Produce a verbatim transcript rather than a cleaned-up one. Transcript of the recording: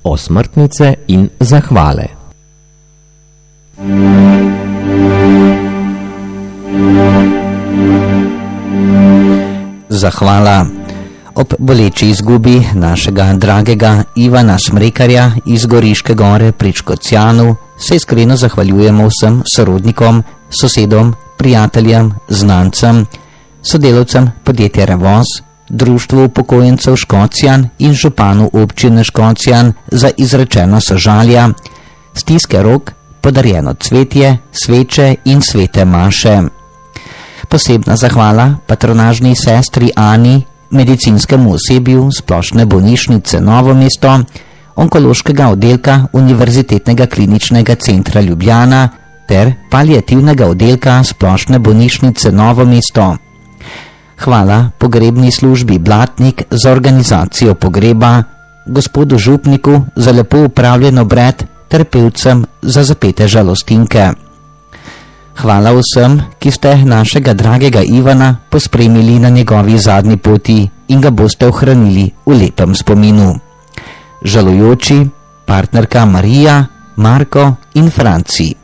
Osmrtnice in zahvale. Zahvala. Ob boleči izgubi našega dragega Ivana Smrekarja iz Goriške gore pri Škocjanu se iskreno zahvaljujemo vsem sorodnikom, sosedom, prijateljem, znancem, sodelavcem podjetja Revoz, Društvu upokojencev Škocjan in županu občine Škocjan za izrečeno sožalja, stiske rok, podarjeno cvetje, sveče in svete maše. Posebna zahvala patronažni sestri Ani, medicinskemu osebju Splošne bolnišnice Novo mesto, onkološkega oddelka Univerzitetnega kliničnega centra Ljubljana ter paliativnega oddelka Splošne bolnišnice Novo mesto. Hvala pogrebni službi Blatnik za organizacijo pogreba, gospodu župniku za lepo upravljen obred ter pevcem za zapete žalostinke. Hvala vsem, ki ste našega dragega Ivana pospremili na njegovi zadnji poti in ga boste ohranili v lepem spominu. Žalujoči, partnerka Marija, Marko in Franci.